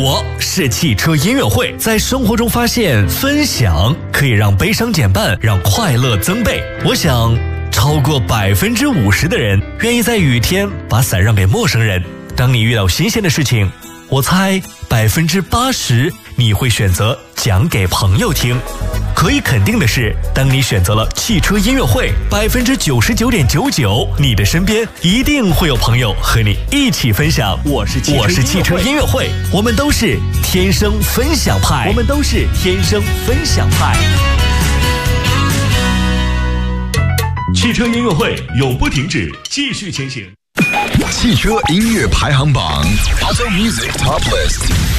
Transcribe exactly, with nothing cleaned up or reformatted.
我是汽车音乐会，在生活中发现分享可以让悲伤减半，让快乐增倍。我想超过百分之五十的人愿意在雨天把伞让给陌生人。当你遇到新鲜的事情，我猜百分之八十你会选择讲给朋友听。可以肯定的是，当你选择了汽车音乐会，百分之九十九点九九，你的身边一定会有朋友和你一起分享。我是汽车我是汽车音乐会，我们都是天生分享派，我们都是天生分享派。汽车音乐会永不停止，继续前行。 汽车音乐排行榜 Auto Music Top List。